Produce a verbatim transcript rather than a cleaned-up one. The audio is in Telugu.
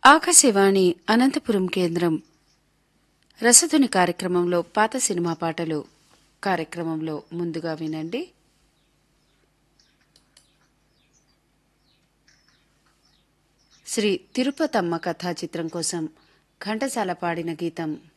ఆకాశవాణి అనంతపురం కేంద్రం రసధుని కార్యక్రమంలో పాత సినిమా పాటలు కార్యక్రమంలో ముందుగా వినండి. శ్రీ తిరుపతమ్మ కథా చిత్రం కోసం ఘంటసాల పాడిన గీతం